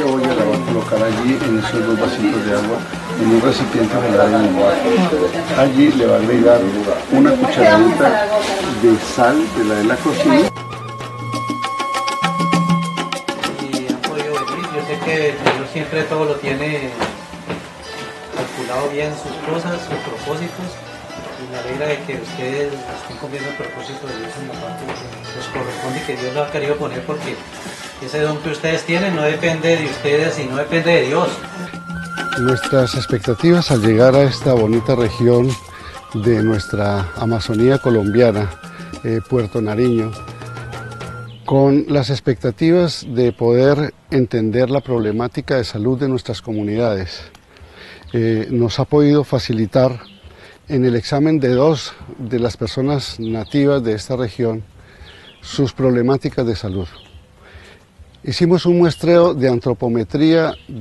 olla la va a colocar allí en esos 2 vasitos de agua, en un recipiente de la agua. Allí le va a agregar una cucharadita de sal de la cocina. Y han podido venir, yo sé que el Señor siempre todo lo tiene calculado bien, sus cosas, sus propósitos, y me alegra de que ustedes estén cumpliendo el propósito de Dios en la parte que les corresponde y que Dios lo ha querido poner, porque ese don que ustedes tienen no depende de ustedes y no depende de Dios. Nuestras expectativas al llegar a esta bonita región de nuestra Amazonía colombiana, Puerto Nariño, con las expectativas de poder entender la problemática de salud de nuestras comunidades, nos ha podido facilitar en el examen de 2 de las personas nativas de esta región sus problemáticas de salud. Hicimos un muestreo de antropometría